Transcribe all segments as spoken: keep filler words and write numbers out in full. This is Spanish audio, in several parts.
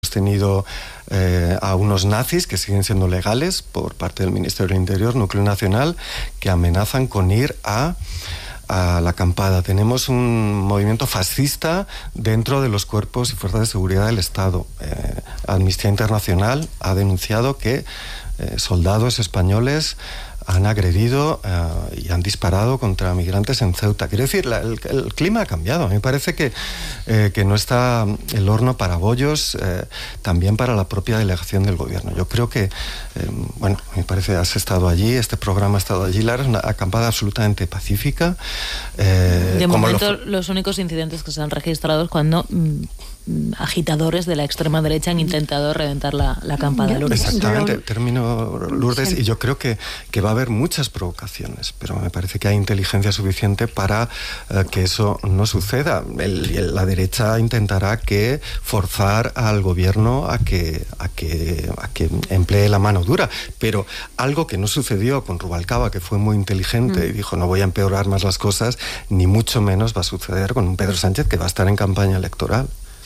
hemos tenido eh, a unos nazis que siguen siendo legales por parte del Ministerio del Interior, Núcleo Nacional, que amenazan con ir a a la acampada. Tenemos un movimiento fascista dentro de los cuerpos y fuerzas de seguridad del Estado. Eh, Amnistía Internacional ha denunciado que eh, soldados españoles han agredido uh, y han disparado contra migrantes en Ceuta. Quiero decir, la, el, el clima ha cambiado. A mí me parece que, eh, que no está el horno para bollos, eh, también para la propia delegación del gobierno. Yo creo que, eh, bueno, me parece, has estado allí, este programa ha estado allí, Lara, es una acampada absolutamente pacífica. Eh, de momento, lo... los únicos incidentes que se han registrado es cuando mm, agitadores de la extrema derecha han intentado reventar la, la acampada. Lourdes. Exactamente, termino, Lourdes, sí. Y yo creo que, que va a haber muchas provocaciones, pero me parece que hay inteligencia suficiente para uh, que eso no suceda. El, el, la derecha intentará que forzar al gobierno a que, a, que, a que emplee la mano dura, pero algo que no sucedió con Rubalcaba, que fue muy inteligente mm. y dijo no voy a empeorar más las cosas, ni mucho menos va a suceder con un Pedro Sánchez que va a estar en campaña electoral.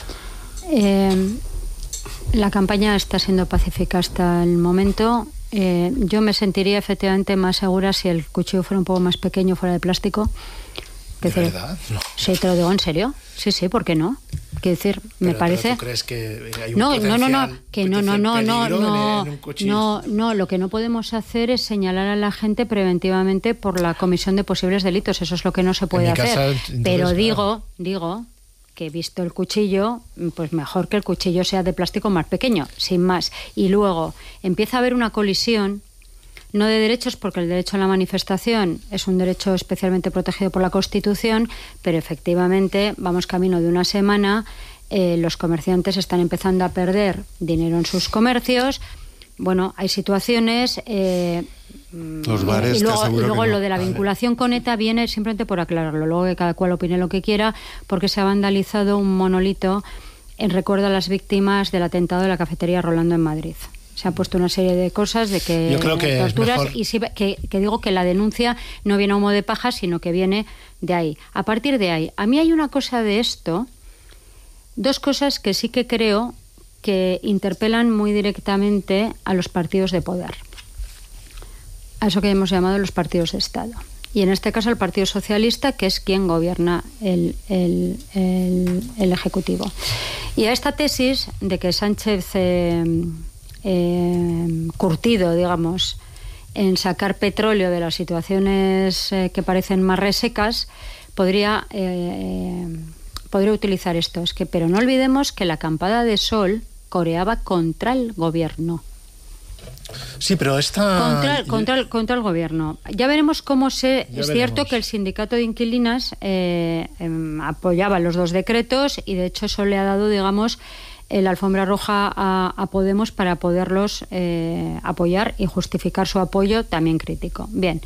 Eh, la campaña está siendo pacífica hasta el momento. Eh, yo me sentiría efectivamente más segura si el cuchillo fuera un poco más pequeño, fuera de plástico. ¿De decir, verdad? No. Sí, te lo digo en serio. Sí, sí, ¿por qué no? Quiero decir, me pero, parece... pero ¿tú crees que hay un no, no, no, no, que no, no, no, no, no, en, en un no, no, lo que no podemos hacer es señalar a la gente preventivamente por la comisión de posibles delitos. Eso es lo que no se puede hacer. Casa, entonces, pero digo, claro. digo... que visto el cuchillo, pues mejor que el cuchillo sea de plástico más pequeño, sin más. Y luego empieza a haber una colisión, no de derechos, porque el derecho a la manifestación es un derecho especialmente protegido por la Constitución, pero efectivamente vamos camino de una semana, eh, los comerciantes están empezando a perder dinero en sus comercios. Bueno, hay situaciones... Eh, Los bares, y luego, y luego no. lo de la vinculación con ETA viene simplemente por aclararlo, luego que cada cual opine lo que quiera, porque se ha vandalizado un monolito en recuerdo a las víctimas del atentado de la cafetería Rolando en Madrid. Se han puesto una serie de cosas de que, Yo creo que torturas mejor... y sí, que, que digo que la denuncia no viene a humo de paja, sino que viene de ahí. A partir de ahí, a mí hay una cosa de esto, dos cosas que sí que creo que interpelan muy directamente a los partidos de poder, a eso que hemos llamado los partidos de Estado. Y en este caso el Partido Socialista, que es quien gobierna el, el, el, el Ejecutivo. Y a esta tesis de que Sánchez, eh, eh, curtido, digamos, en sacar petróleo de las situaciones eh, que parecen más resecas, podría, eh, podría utilizar esto. Es que, pero no olvidemos que la acampada de Sol coreaba contra el gobierno. Sí, pero esta... Contra, contra, el, contra el gobierno. Ya veremos cómo se... Ya es veremos. Cierto que el sindicato de inquilinas eh, eh, apoyaba los dos decretos y de hecho eso le ha dado, digamos, la alfombra roja a, a Podemos para poderlos eh, apoyar y justificar su apoyo también crítico. Bien.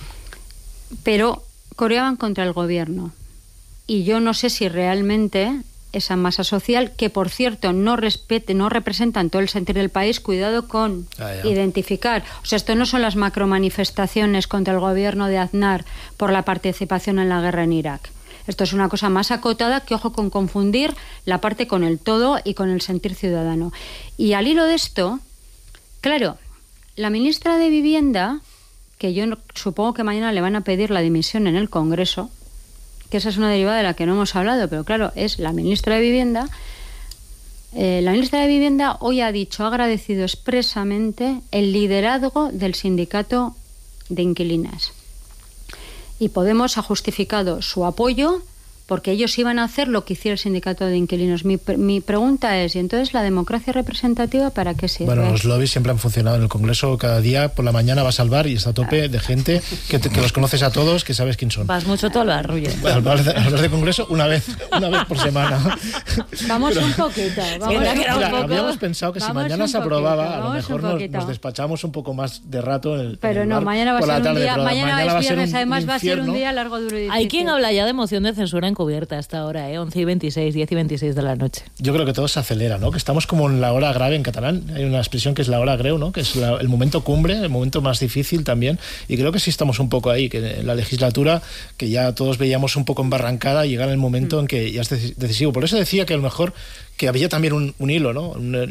Pero coreaban contra el gobierno. Y yo no sé si realmente... esa masa social, que por cierto no respete, no representan todo el sentir del país, cuidado con ah, identificar. O sea, esto no son las macromanifestaciones contra el gobierno de Aznar por la participación en la guerra en Irak. Esto es una cosa más acotada, que ojo con confundir la parte con el todo y con el sentir ciudadano. Y al hilo de esto, claro, la ministra de Vivienda, que yo no, supongo que mañana le van a pedir la dimisión en el Congreso, que esa es una derivada de la que no hemos hablado, pero claro, es la ministra de Vivienda. Eh, la ministra de Vivienda hoy ha dicho, ha agradecido expresamente el liderazgo del sindicato de inquilinas. Y Podemos ha justificado su apoyo porque ellos iban a hacer lo que hiciera el sindicato de inquilinos. Mi, mi pregunta es, ¿y entonces la democracia representativa para qué sirve? Bueno, los lobbies siempre han funcionado en el Congreso. Cada día por la mañana vas al bar y está a tope de gente que, te, que los conoces a todos, que sabes quién son. Vas mucho todo al bar, Rubio. Bueno, al bar de, al bar de Congreso una vez, una vez por semana. Vamos Pero, un poquito. Vamos mira, un mira, poco, habíamos pensado que si mañana se aprobaba, a lo mejor nos, nos despachamos un poco más de rato en el Pero en el no, bar mañana va a ser un tarde, día, mañana, mañana es viernes, un, además un va a ser un día largo, duro y difícil. Hay quien habla ya de moción de censura encubierta hasta ahora, ¿eh? once y veintiséis, diez y veintiséis de la noche. Yo creo que todo se acelera, ¿no? Que estamos como en la hora grave en catalán. Hay una expresión que es la hora greu, ¿no? Que es la, el momento cumbre, el momento más difícil también. Y creo que sí estamos un poco ahí, que en la legislatura, que ya todos veíamos un poco embarrancada, llegar el momento mm. en que ya es decisivo. Por eso decía que a lo mejor que había también un, un hilo, ¿no? Un,